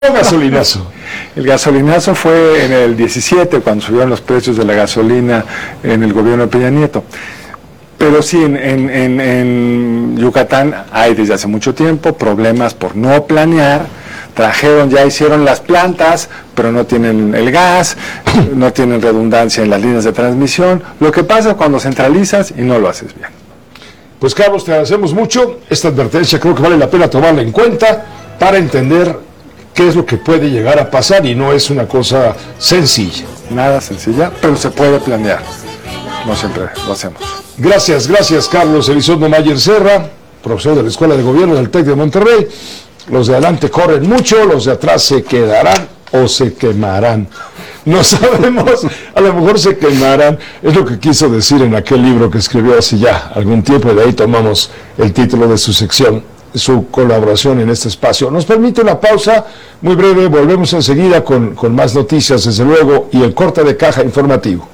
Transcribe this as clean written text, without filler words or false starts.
gasolinazo. El gasolinazo fue en el 17, cuando subieron los precios de la gasolina en el gobierno de Peña Nieto. Pero sí, en Yucatán hay desde hace mucho tiempo problemas por no planear. Ya hicieron las plantas, pero no tienen el gas, no tienen redundancia en las líneas de transmisión. Lo que pasa cuando centralizas y no lo haces bien. Pues Carlos, te agradecemos mucho. Esta advertencia creo que vale la pena tomarla en cuenta para entender qué es lo que puede llegar a pasar y no es una cosa sencilla. Nada sencilla, pero se puede planear. No siempre lo hacemos. Gracias Carlos Elizondo Mayer Serra, profesor de la Escuela de Gobierno del TEC de Monterrey. Los de adelante corren mucho, los de atrás se quedarán o se quemarán. No sabemos, a lo mejor se quemarán, es lo que quiso decir en aquel libro que escribió hace ya algún tiempo, y de ahí tomamos el título de su sección, su colaboración en este espacio. Nos permite una pausa muy breve, volvemos enseguida con más noticias, desde luego, y el corte de caja informativo.